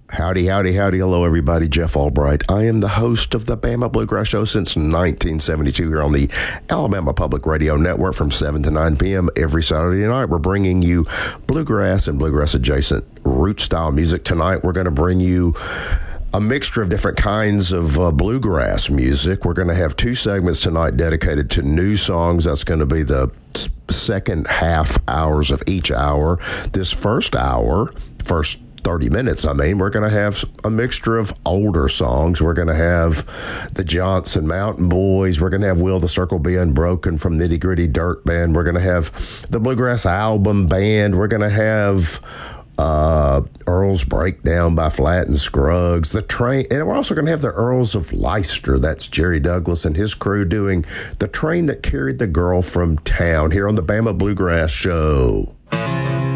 Howdy, howdy, howdy. Hello, everybody. Jeff Albright. I am the host of the Bama Bluegrass Show since 1972 here on the Alabama Public Radio Network from 7 to 9 p.m. every Saturday night. We're bringing you bluegrass and bluegrass-adjacent root-style music. Tonight, we're going to bring you a mixture of different kinds of bluegrass music. We're going to have two segments tonight dedicated to new songs. That's going to be the second half hours of each hour. This first 30 minutes, we're going to have a mixture of older songs. We're going to have the Johnson Mountain Boys. We're going to have Will the Circle Be Unbroken from Nitty Gritty Dirt Band. We're going to have the Bluegrass Album Band. We're going to have Earl's Breakdown by Flatt and Scruggs, The Train, and we're also going to have the Earls of Leicester. That's Jerry Douglas and his crew doing The Train That Carried the Girl from Town here on the Bama Bluegrass Show.